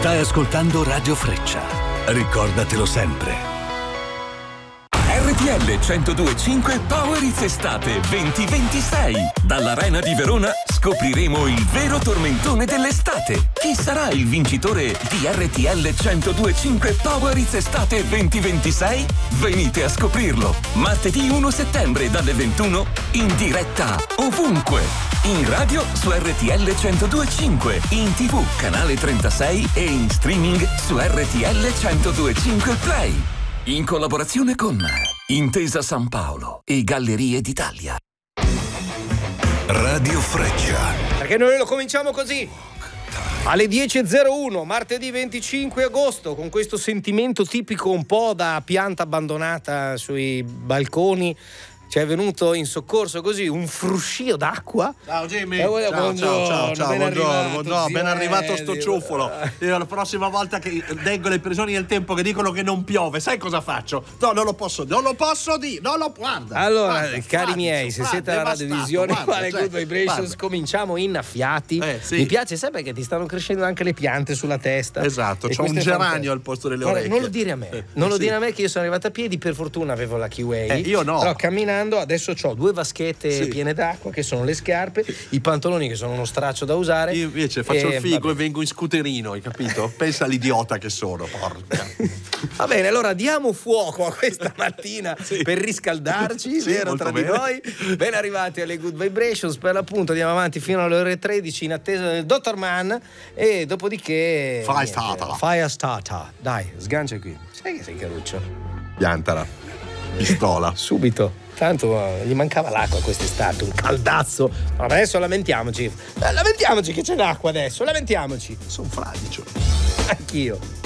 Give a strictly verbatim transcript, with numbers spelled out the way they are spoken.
Stai ascoltando Radio Freccia. Ricordatelo sempre. R T L centodue e cinque Power It's Estate duemilaventisei. Dall'Arena di Verona scopriremo il vero tormentone dell'estate. Chi sarà il vincitore di R T L centodue e cinque Power It's Estate duemilaventisei? Venite a scoprirlo. Martedì primo settembre dalle ventuno in diretta ovunque. In radio su R T L centodue e cinque, in tivù canale trentasei e in streaming su R T L centodue e cinque Play. In collaborazione con Intesa San Paolo e Gallerie d'Italia. Radio Freccia. Perché noi lo cominciamo così. Alle dieci e zero uno, martedì venticinque agosto, con questo sentimento tipico un po' da pianta abbandonata sui balconi. Ci è venuto in soccorso così un fruscio d'acqua. Ciao Jimmy. Eh, ciao, buongiorno, ciao, ciao, ciao, ben buongiorno, arrivato, buongiorno, ben arrivato sto Eddie. ciuffolo. Io la prossima volta che leggo le previsioni del tempo che dicono che non piove, sai cosa faccio? No, non lo posso, non lo posso dire, non lo guarda. Allora, guarda, cari fradicio, miei, se fradicio, siete alla devastato, radiovisione, guarda, quale cioè, Good Vibrations, guarda. cominciamo innaffiati. Eh, sì. Mi piace, sai perché ti stanno crescendo anche le piante sulla testa. Esatto, E c'ho questo un è geranio fantastico. al posto delle Guarda, orecchie. non lo dire a me, Eh, non lo sì. dire a me che io sono arrivato a piedi, per fortuna avevo la Keyway. Eh, io no. Però camminando adesso ho due vaschette Sì. piene d'acqua che sono le scarpe, i pantaloni che sono uno straccio da usare. Io invece faccio e, il figo vabbè. e vengo in scooterino, hai capito? Pensa all'idiota che sono, porca. Va bene, allora diamo fuoco a questa mattina Sì. per riscaldarci, Sì, vero, molto tra bene. di noi. Ben arrivati alle Good Vibrations, per l'appunto andiamo avanti fino alle ore tredici in attesa del dottor Mann e dopodiché Fai niente, stata. Fai stata. Dai, sgancia qui. Sai che sei caruccio? Piantala. Pistola. Subito. Tanto eh, gli mancava l'acqua quest'estate, un caldazzo. Ma adesso lamentiamoci. Eh, lamentiamoci che c'è l'acqua adesso, lamentiamoci. Sono fradicio. Anch'io.